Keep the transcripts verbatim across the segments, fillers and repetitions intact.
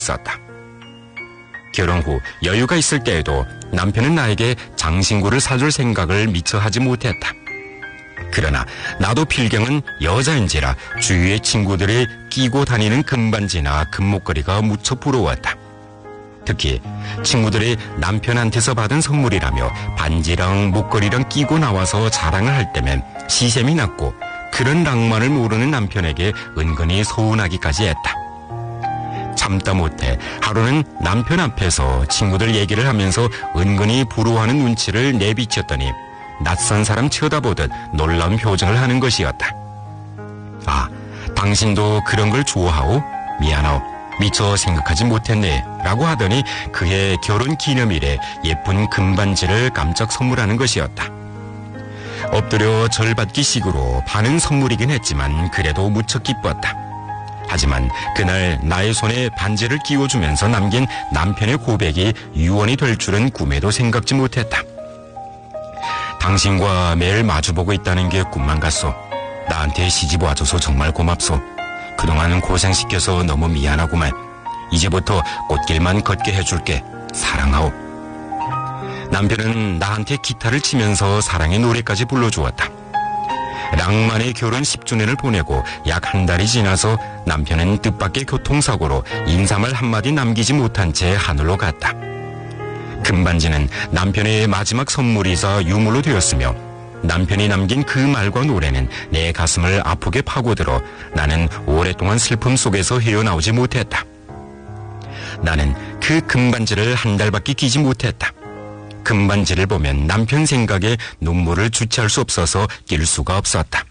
있었다. 결혼 후 여유가 있을 때에도 남편은 나에게 장신구를 사줄 생각을 미처 하지 못했다. 그러나 나도 필경은 여자인지라 주위의 친구들이 끼고 다니는 금반지나 금목걸이가 무척 부러웠다. 특히 친구들이 남편한테서 받은 선물이라며 반지랑 목걸이랑 끼고 나와서 자랑을 할 때면 시샘이 났고, 그런 낭만을 모르는 남편에게 은근히 서운하기까지 했다. 참다 못해 하루는 남편 앞에서 친구들 얘기를 하면서 은근히 부러워하는 눈치를 내비쳤더니 낯선 사람 쳐다보듯 놀라운 표정을 하는 것이었다. 아, 당신도 그런 걸 좋아하오? 미안하오. 미처 생각하지 못했네. 라고 하더니 그의 결혼 기념일에 예쁜 금반지를 깜짝 선물하는 것이었다. 엎드려 절받기 식으로 반은 선물이긴 했지만 그래도 무척 기뻤다. 하지만 그날 나의 손에 반지를 끼워주면서 남긴 남편의 고백이 유언이 될 줄은 꿈에도 생각지 못했다. 당신과 매일 마주보고 있다는 게 꿈만 같소. 나한테 시집 와줘서 정말 고맙소. 그동안은 고생시켜서 너무 미안하구만. 이제부터 꽃길만 걷게 해줄게. 사랑하오. 남편은 나한테 기타를 치면서 사랑의 노래까지 불러주었다. 낭만의 결혼 십 주년을 보내고 약 한 달이 지나서 남편은 뜻밖의 교통사고로 인사말 한마디 남기지 못한 채 하늘로 갔다. 금반지는 남편의 마지막 선물이자 유물로 되었으며, 남편이 남긴 그 말과 노래는 내 가슴을 아프게 파고들어 나는 오랫동안 슬픔 속에서 헤어나오지 못했다. 나는 그 금반지를 한 달밖에 끼지 못했다. 금반지를 보면 남편 생각에 눈물을 주체할 수 없어서 낄 수가 없었다.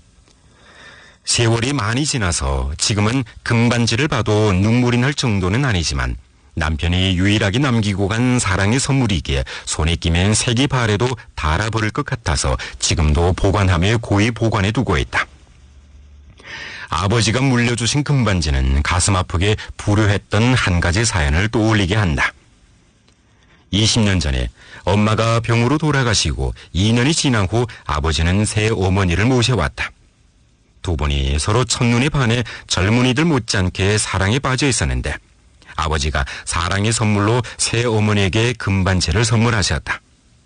세월이 많이 지나서 지금은 금반지를 봐도 눈물이 날 정도는 아니지만, 남편이 유일하게 남기고 간 사랑의 선물이기에 손에 끼면 색이 바래도 닳아버릴 것 같아서 지금도 보관함에 고이 보관해 두고 있다. 아버지가 물려주신 금반지는 가슴 아프게 불효했던 한 가지 사연을 떠올리게 한다. 이십 년 전에 엄마가 병으로 돌아가시고 이 년이 지난 후 아버지는 새 어머니를 모셔왔다. 두 분이 서로 첫눈에 반해 젊은이들 못지않게 사랑에 빠져 있었는데, 아버지가 사랑의 선물로 새 어머니에게 금반지를 선물하셨다.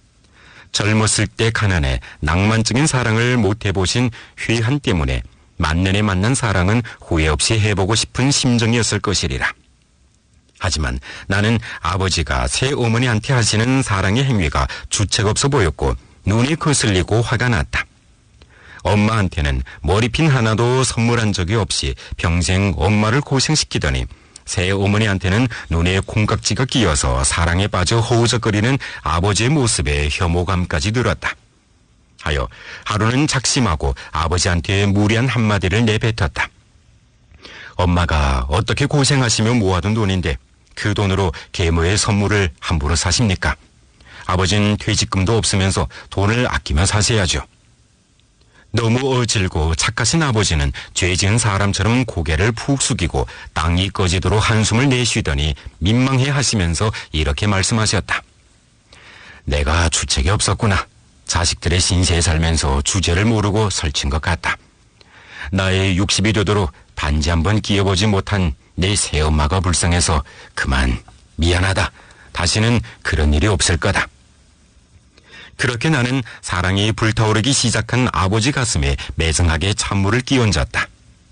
젊었을 때 가난해 낭만적인 사랑을 못 해보신 회한 때문에 만년에 만난 사랑은 후회 없이 해보고 싶은 심정이었을 것이리라. 하지만 나는 아버지가 새 어머니한테 하시는 사랑의 행위가 주책 없어 보였고 눈이 거슬리고 화가 났다. 엄마한테는 머리핀 하나도 선물한 적이 없이 평생 엄마를 고생시키더니, 새 어머니한테는 눈에 콩깍지가 끼어서 사랑에 빠져 허우적거리는 아버지의 모습에 혐오감까지 들었다. 하여 하루는 작심하고 아버지한테 무리한 한마디를 내뱉었다. 엄마가 어떻게 고생하시며 모아둔 돈인데 그 돈으로 계모의 선물을 함부로 사십니까? 아버지는 퇴직금도 없으면서 돈을 아끼며 사셔야죠. 너무 어질고 착하신 아버지는 죄 지은 사람처럼 고개를 푹 숙이고 땅이 꺼지도록 한숨을 내쉬더니 민망해 하시면서 이렇게 말씀하셨다. 내가 주책이 없었구나. 자식들의 신세에 살면서 주제를 모르고 설친 것 같다. 나의 육십이 되도록 반지 한번 끼워보지 못한 내 새엄마가 불쌍해서 그만 미안하다. 다시는 그런 일이 없을 거다. 그렇게 나는 사랑이 불타오르기 시작한 아버지 가슴에 매정하게 찬물을 끼얹었다.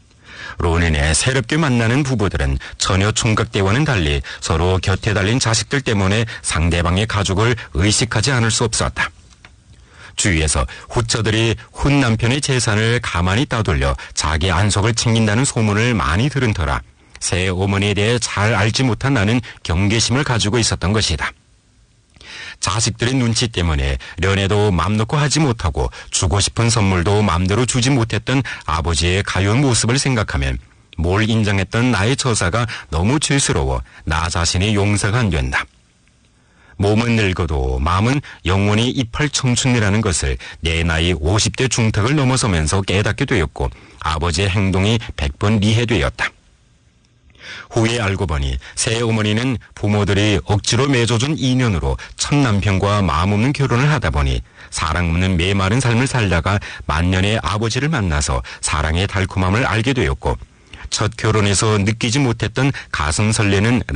론인에 새롭게 만나는 부부들은 전혀 총각때와는 달리 서로 곁에 달린 자식들 때문에 상대방의 가족을 의식하지 않을 수 없었다. 주위에서 후처들이 혼 남편의 재산을 가만히 따돌려 자기 안속을 챙긴다는 소문을 많이 들은 터라 새 어머니에 대해 잘 알지 못한 나는 경계심을 가지고 있었던 것이다. 자식들의 눈치 때문에 연애도 맘 놓고 하지 못하고 주고 싶은 선물도 맘대로 주지 못했던 아버지의 가여운 모습을 생각하면 뭘 인정했던 나의 처사가 너무 죄스러워 나 자신이 용서가 안 된다. 몸은 늙어도 마음은 영원히 이팔 청춘이라는 것을 내 나이 오십 대 중턱을 넘어서면서 깨닫게 되었고, 아버지의 행동이 백 번 이해되었다. 후에 알고 보니 새 어머니는 부모들이 억지로 맺어준 인연으로 첫 남편과 마음없는 결혼을 하다 보니 사랑 없는 메마른 삶을 살다가 만년의 아버지를 만나서 사랑의 달콤함을 알게 되었고, 첫 결혼에서 느끼지 못했던 가슴 설레는